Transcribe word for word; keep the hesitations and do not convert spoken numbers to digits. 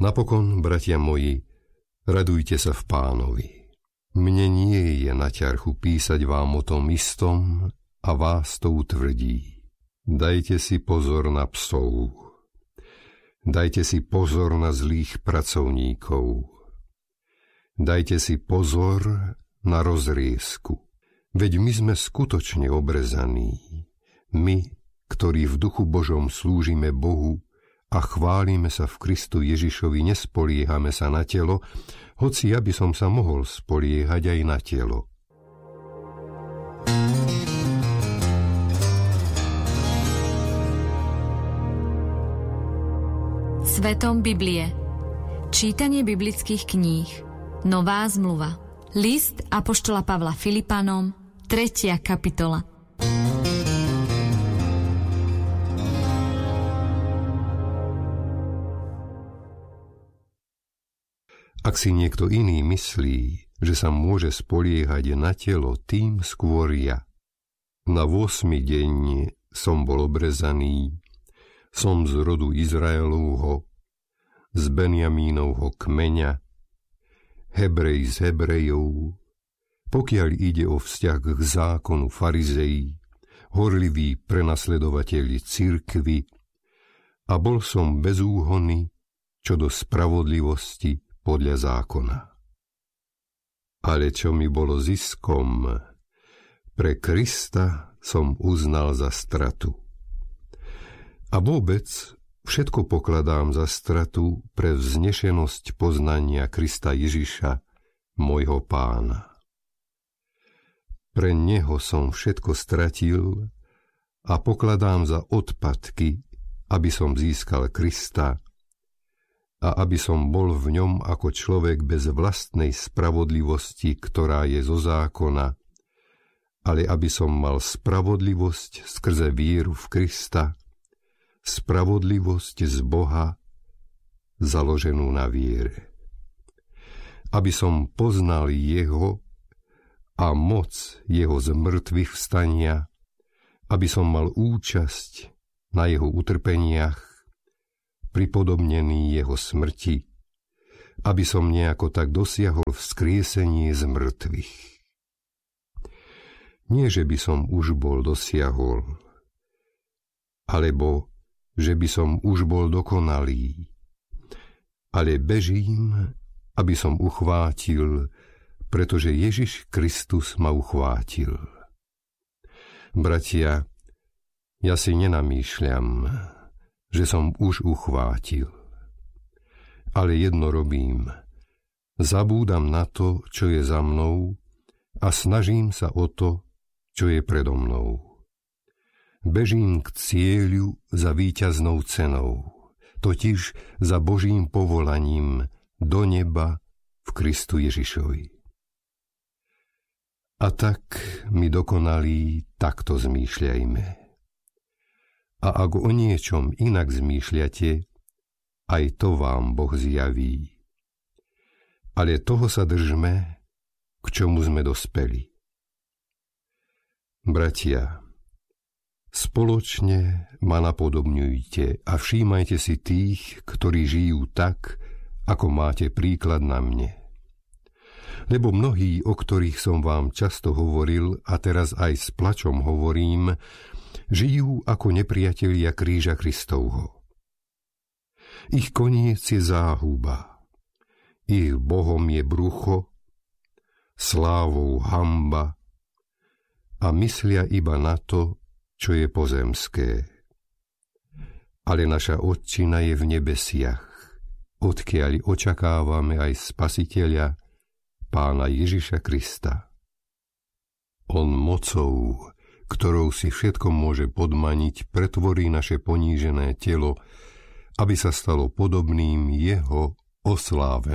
Napokon, bratia moji, radujte sa v Pánovi. Mne nie je na ťarchu písať vám o tom istom a vás to utvrdí. Dajte si pozor na psov. Dajte si pozor na zlých pracovníkov. Dajte si pozor na rozriesku. Veď my sme skutočne obrezaní. My, ktorí v duchu Božom slúžime Bohu a chválime sa v Kristu Ježišovi, nespoliehame sa na telo, hoci ja by som sa mohol spoliehať aj na telo. Svetom Biblie. Čítanie biblických kníh. Nová zmluva. List apoštola Pavla Filipanom, tretia kapitola. Ak si niekto iný myslí, že sa môže spoliehať na telo, tým skôr ja. Na ôsmy deň som bol obrezaný, som z rodu Izraelovho, z Benjamínovho kmeňa, Hebrej z Hebrejov, pokiaľ ide o vzťah k zákonu farizeji, horliví prenasledovateľi cirkvi, a bol som bezúhonný čo do spravodlivosti podľa zákona. Ale čo mi bolo ziskom, pre Krista som uznal za stratu. A vôbec všetko pokladám za stratu pre vznešenosť poznania Krista Ježiša, môjho Pána. Pre neho som všetko stratil a pokladám za odpadky, aby som získal Krista a aby som bol v ňom ako človek bez vlastnej spravodlivosti, ktorá je zo zákona, ale aby som mal spravodlivosť skrze vieru v Krista, spravodlivosť z Boha, založenú na viere. Aby som poznal jeho a moc jeho zmrtvých vstania, aby som mal účasť na jeho utrpeniach, pripodobnený jeho smrti, aby som nejako tak dosiahol vzkriesenie z mŕtvych. Nie, že by som už bol dosiahol, alebo že by som už bol dokonalý, ale bežím, aby som uchvátil, pretože Ježiš Kristus ma uchvátil. Bratia, ja si nenamýšľam, že som už uchvátil. Ale jedno robím. Zabúdam na to, čo je za mnou, a snažím sa o to, čo je predo mnou. Bežím k cieľu za víťaznou cenou, totiž za Božím povolaním do neba v Kristu Ježišovi. A tak, my dokonalí, takto zmýšľajme. A ak o niečom inak zmýšľate, aj to vám Boh zjaví. Ale toho sa držme, k čomu sme dospeli. Bratia, spoločne ma napodobňujte a všímajte si tých, ktorí žijú tak, ako máte príklad na mne. Lebo mnohí, o ktorých som vám často hovoril a teraz aj s plačom hovorím, žijú ako nepriatelia kríža Kristovho. Ich koniec je záhuba, ich Bohom je brucho, slávou hanba a myslia iba na to, čo je pozemské. Ale naša Otčina je v nebesiach, odkiaľ očakávame aj Spasiteľa, Pána Ježiša Krista. On mocou, ktorou si všetko môže podmaniť, pretvorí naše ponížené telo, aby sa stalo podobným jeho osláve.